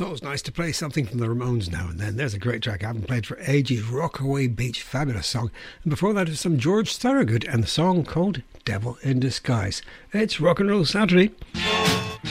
Also, it's nice to play something from the Ramones now and then. There's a great track I haven't played for ages. Rockaway Beach, fabulous song. And before that is some George Thorogood and the song called Devil in Disguise. It's Rock and Roll Saturday.